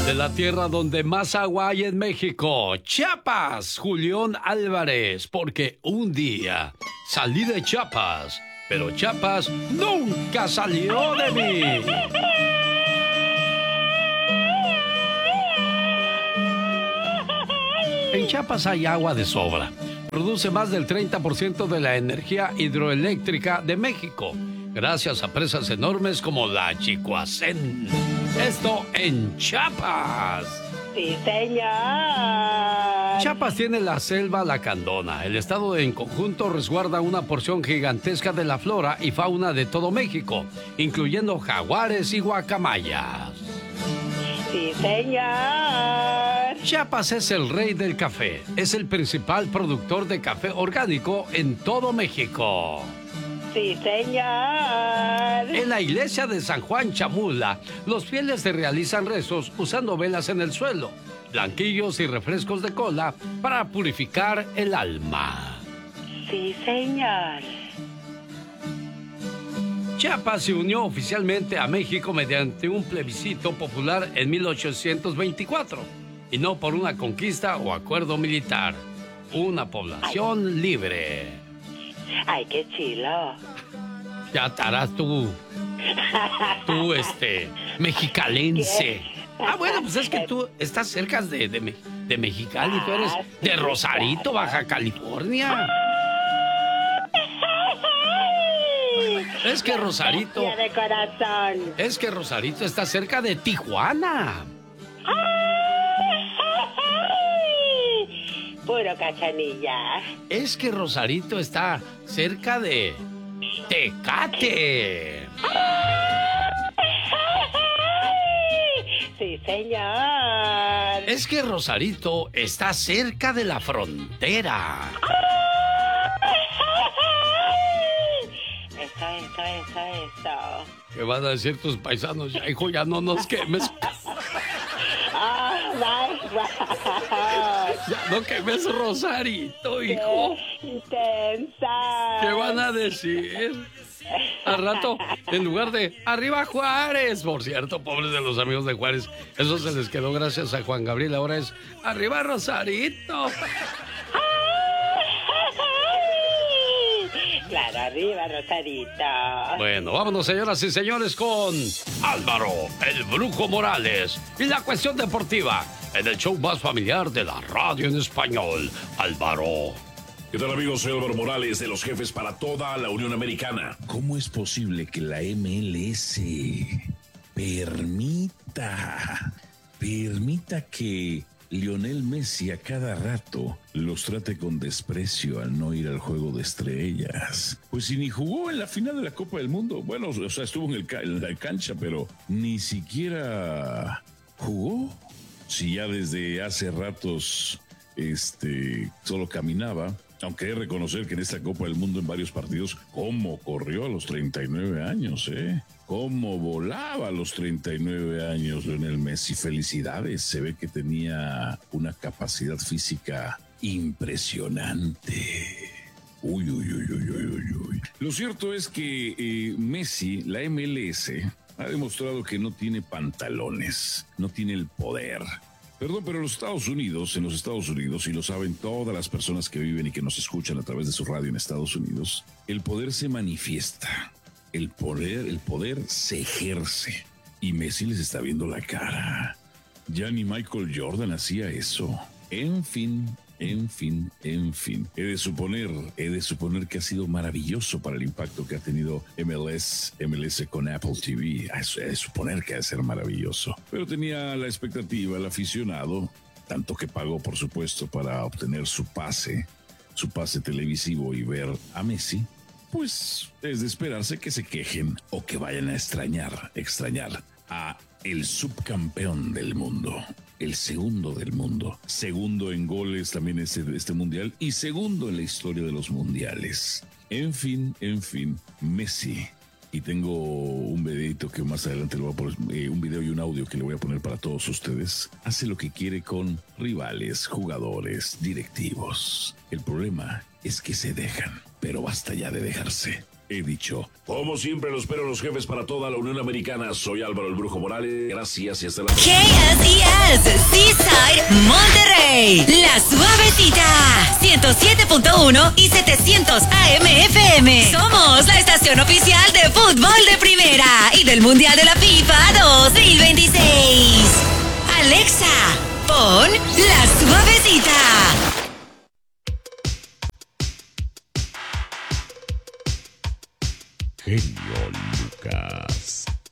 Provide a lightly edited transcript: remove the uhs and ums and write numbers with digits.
De la tierra donde más agua hay en México, Chiapas, Julián Álvarez, porque un día salí de Chiapas, pero Chiapas nunca salió de mí. En Chiapas hay agua de sobra. Produce más del 30% de la energía hidroeléctrica de México, gracias a presas enormes como la Chicoacén. Esto en Chiapas. Sí, señor. Chiapas tiene la selva lacandona. El estado en conjunto resguarda una porción gigantesca de la flora y fauna de todo México, incluyendo jaguares y guacamayas. Sí, señor. Chiapas es el rey del café. Es el principal productor de café orgánico en todo México. Sí, señor. En la iglesia de San Juan Chamula, los fieles se realizan rezos usando velas en el suelo, blanquillos y refrescos de cola para purificar el alma. Sí, señor. Chiapas se unió oficialmente a México mediante un plebiscito popular en 1824, y no por una conquista o acuerdo militar. Una población libre. Ay, qué chilo. Ya estarás tú, mexicalense. Ah, bueno, pues es que tú estás cerca de Mexicali, tú eres de Rosarito, Baja California. Es que Rosarito... De corazón. Es que Rosarito está cerca de Tijuana. Puro cachanilla. Es que Rosarito está cerca de Tecate. Sí, señor. Es que Rosarito está cerca de la frontera. Eso. ¿Qué van a decir tus paisanos? Ya, hijo, ya no nos quemes. Ya no quemes Rosarito, hijo. Qué intensa. ¿Qué van a decir? Al rato, en lugar de ¡Arriba Juárez! Por cierto, pobres de los amigos de Juárez, eso se les quedó gracias a Juan Gabriel. Ahora es ¡Arriba Rosarito! Claro, arriba, Rosarito. Bueno, vámonos, señoras y señores, con Álvaro, el Brujo Morales, y la cuestión deportiva, en el show más familiar de la radio en español. Álvaro. ¿Qué tal, amigos? Soy Álvaro Morales, de los jefes para toda la Unión Americana. ¿Cómo es posible que la MLS permita que Lionel Messi a cada rato los trate con desprecio al no ir al juego de estrellas? Pues si ni jugó en la final de la Copa del Mundo. Bueno, o sea, estuvo en la cancha, pero ni siquiera jugó. Si ya desde hace ratos solo caminaba. Aunque he de reconocer que en esta Copa del Mundo en varios partidos, cómo corrió a los 39 años, cómo volaba a los 39 años Lionel Messi. Felicidades, se ve que tenía una capacidad física impresionante. Uy. Lo cierto es que Messi, la MLS, ha demostrado que no tiene pantalones, no tiene el poder. Perdón, pero en los Estados Unidos, y lo saben todas las personas que viven y que nos escuchan a través de su radio en Estados Unidos, el poder se manifiesta, el poder se ejerce, y Messi les está viendo la cara. Ya ni Michael Jordan hacía eso. En fin. He de suponer que ha sido maravilloso para el impacto que ha tenido MLS con Apple TV. He de suponer que ha de ser maravilloso. Pero tenía la expectativa, el aficionado, tanto que pagó, por supuesto, para obtener su pase televisivo y ver a Messi, pues es de esperarse que se quejen o que vayan a extrañar a el subcampeón del mundo, el segundo del mundo, segundo en goles también este mundial y segundo en la historia de los mundiales. En fin, Messi. Y tengo un videito que más adelante le voy a poner, un video y un audio que le voy a poner para todos ustedes. Hace lo que quiere con rivales, jugadores, directivos. El problema es que se dejan, pero basta ya de dejarse. he dicho. Como siempre, lo espero los jefes para toda la Unión Americana. Soy Álvaro el Brujo Morales. Gracias y hasta la próxima. KSES, Seaside, Monterrey. La Suavecita, 107.1 y 700 AM FM. Somos la estación oficial de fútbol de primera y del Mundial de la FIFA 2026. Alexa, pon La Suavecita. Genio Lucas.